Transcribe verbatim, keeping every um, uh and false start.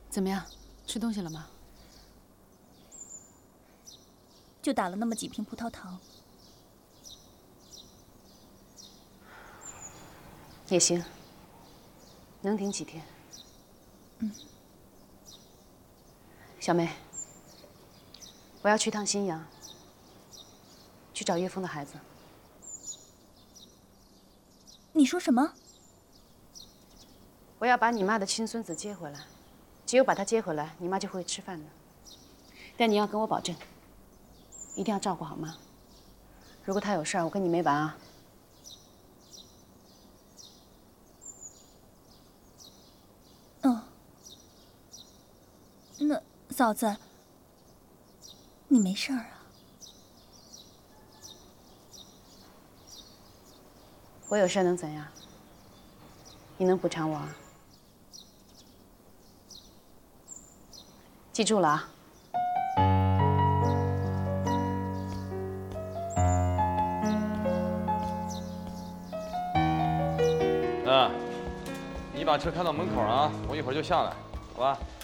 怎么样，吃东西了吗？ 就打了那么几瓶葡萄糖。 也行，能顶几天。 嗯。 小梅，我要去趟新阳，去找岳峰的孩子。 你说什么？ 我要把你妈的亲孙子接回来，只有把他接回来，你妈就会吃饭的。但你要跟我保证，一定要照顾好妈。如果她有事儿，我跟你没完啊！ 嗯。那嫂子，你没事儿啊？ 我有事能怎样？你能补偿我啊？记住了啊！ 嗯，你把车开到门口啊，我一会儿就下来，好吧？